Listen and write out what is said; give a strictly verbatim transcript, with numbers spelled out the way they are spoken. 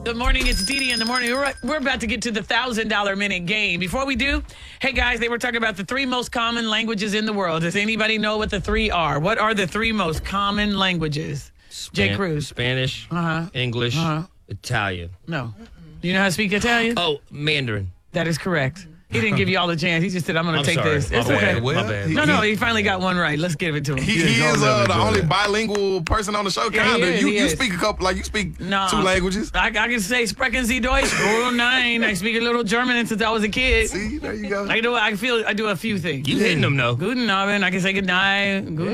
Good morning. It's Dee Dee in the morning. We're, we're about to get to the one thousand dollar minute game. Before we do, hey, guys, they were talking about the three most common languages in the world. Does anybody know what the three are? What are the three most common languages? Span- Jay Cruz. Spanish, Uh-huh. English, Uh-huh. Italian. No. Do you know how to speak Italian? Oh, Mandarin. That is correct. He didn't give you all the chance. He just said, I'm going I'm to take sorry. this. My It's bad. okay. My Well, bad. he- No, no, he finally got one right. Let's give it to him. He, he is uh, the only bilingual person on the show, Yeah, he kind of. is, You he you is. speak a couple, like you speak No. two languages. I, I can say Sprechen Sie Deutsch? Oh, nine. I speak a little German since I was a kid. See, there you go. I do. I feel. I do a few things. You hitting them, though. Guten Abend. I can say good night. Good